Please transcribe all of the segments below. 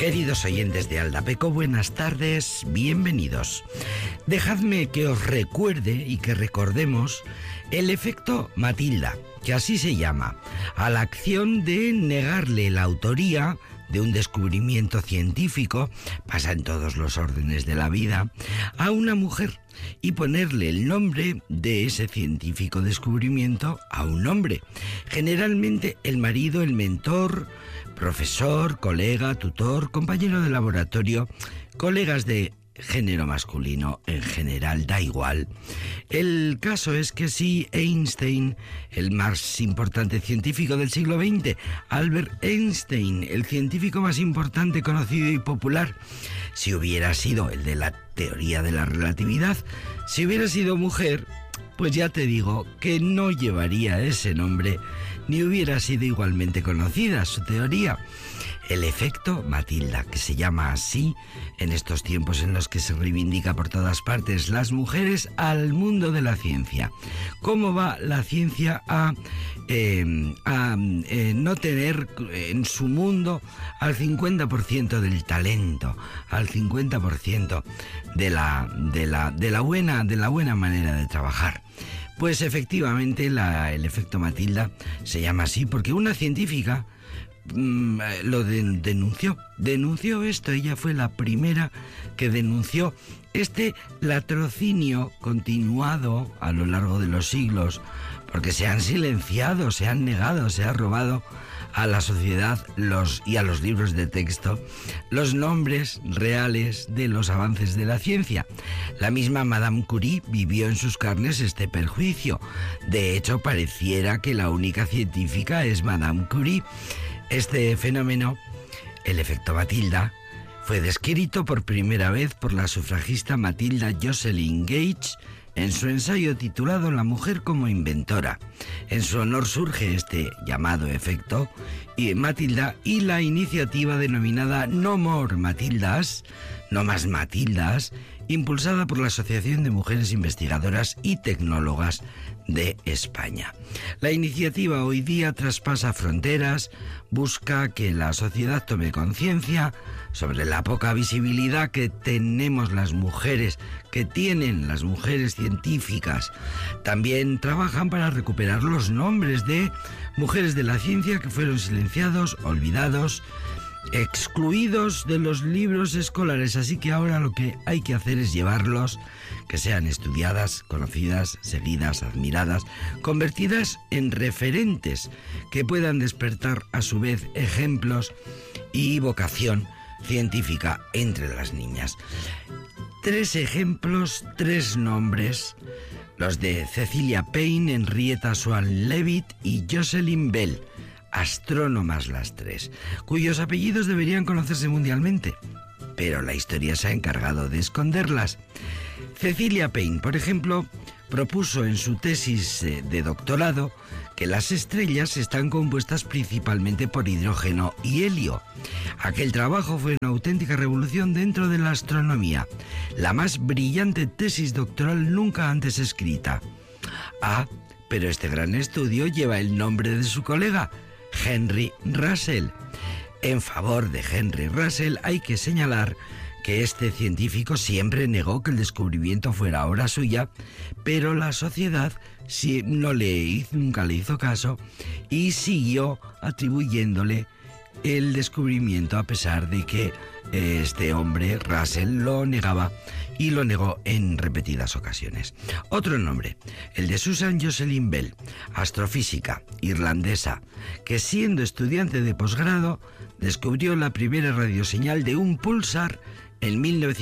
Queridos oyentes de Aldapeco, buenas tardes, bienvenidos. Dejadme que os recuerde y que recordemos el efecto Matilda, que así se llama, a la acción de negarle la autoría de un descubrimiento científico, pasa en todos los órdenes de la vida, a una mujer y ponerle el nombre de ese científico descubrimiento a un hombre. Generalmente el marido, el mentor, profesor, colega, tutor, compañero de laboratorio, colegas de género masculino, en general da igual. El caso es que si Einstein, el más importante científico del siglo XX, Albert Einstein, el científico más importante, conocido y popular, si hubiera sido el de la teoría de la relatividad, si hubiera sido mujer, pues ya te digo que no llevaría ese nombre, ni hubiera sido igualmente conocida su teoría. El efecto Matilda, que se llama así en estos tiempos en los que se reivindica por todas partes las mujeres al mundo de la ciencia. ¿Cómo va la ciencia a no tener en su mundo al 50% del talento, al 50% de la buena manera de trabajar? Pues efectivamente el efecto Matilda se llama así porque una científica lo denunció esto. Ella fue la primera que denunció este latrocinio continuado a lo largo de los siglos, porque se han silenciado, se han negado, se ha robado a la sociedad y a los libros de texto los nombres reales de los avances de la ciencia. La misma Madame Curie vivió en sus carnes este perjuicio. De hecho, pareciera que la única científica es Madame Curie. Este fenómeno, el efecto Matilda, fue descrito por primera vez por la sufragista Matilda Jocelyn Gage en su ensayo titulado La mujer como inventora. En su honor surge este llamado efecto Matilda y la iniciativa denominada No More Matildas, no más Matildas, impulsada por la Asociación de Mujeres Investigadoras y Tecnólogas de España. La iniciativa hoy día traspasa fronteras, busca que la sociedad tome conciencia sobre la poca visibilidad que tenemos las mujeres, que tienen las mujeres científicas. También trabajan para recuperar los nombres de mujeres de la ciencia que fueron silenciados, olvidados, excluidos de los libros escolares. Así que ahora lo que hay que hacer es llevarlos, que sean estudiadas, conocidas, seguidas, admiradas, convertidas en referentes que puedan despertar a su vez ejemplos y vocación científica entre las niñas. 3 ejemplos, 3 nombres, los de Cecilia Payne, Henrietta Swan Leavitt y Jocelyn Bell, astrónomas las 3, cuyos apellidos deberían conocerse mundialmente, pero la historia se ha encargado de esconderlas. Cecilia Payne, por ejemplo, propuso en su tesis de doctorado que las estrellas están compuestas principalmente por hidrógeno y helio. Aquel trabajo fue una auténtica revolución dentro de la astronomía, la más brillante tesis doctoral nunca antes escrita. Pero este gran estudio lleva el nombre de su colega, Henry Russell. En favor de Henry Russell hay que señalar que este científico siempre negó que el descubrimiento fuera obra suya, pero la sociedad nunca le hizo caso y siguió atribuyéndole el descubrimiento a pesar de que este hombre, Russell, lo negaba y lo negó en repetidas ocasiones. Otro nombre, el de Susan Jocelyn Bell, astrofísica irlandesa, que siendo estudiante de posgrado descubrió la primera radioseñal de un púlsar en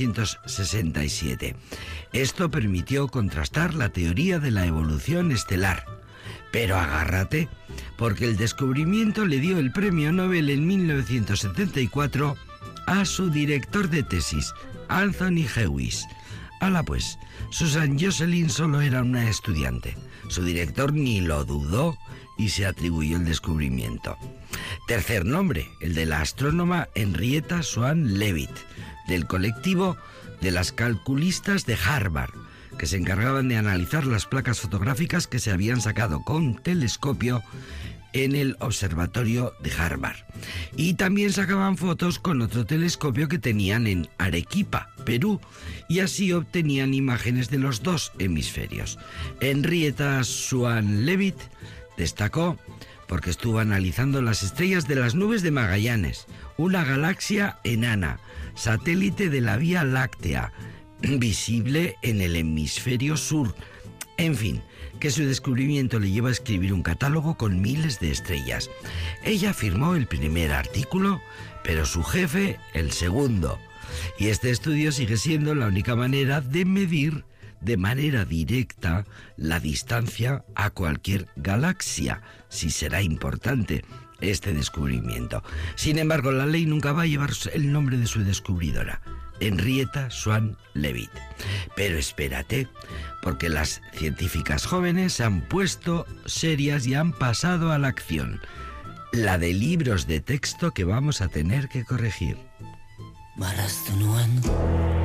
1967. Esto permitió contrastar la teoría de la evolución estelar. Pero agárrate, porque el descubrimiento le dio el premio Nobel en 1974 a su director de tesis, Anthony Hewitt. Hala pues, Susan Jocelyn solo era una estudiante. Su director ni lo dudó y se atribuyó el descubrimiento. Tercer nombre, el de la astrónoma Henrietta Swan Leavitt, del colectivo de las calculistas de Harvard, que se encargaban de analizar las placas fotográficas que se habían sacado con telescopio en el observatorio de Harvard. Y también sacaban fotos con otro telescopio que tenían en Arequipa, Perú, y así obtenían imágenes de los dos hemisferios. Henrietta Swan Leavitt destacó porque estuvo analizando las estrellas de las nubes de Magallanes, una galaxia enana, satélite de la Vía Láctea, visible en el hemisferio sur. En fin, que su descubrimiento le lleva a escribir un catálogo con miles de estrellas. Ella firmó el primer artículo, pero su jefe el segundo. Y este estudio sigue siendo la única manera de medir de manera directa la distancia a cualquier galaxia, si será importante este descubrimiento. Sin embargo, la ley nunca va a llevar el nombre de su descubridora, Henrietta Swan Leavitt. Pero espérate, porque las científicas jóvenes se han puesto serias y han pasado a la acción. La de libros de texto que vamos a tener que corregir.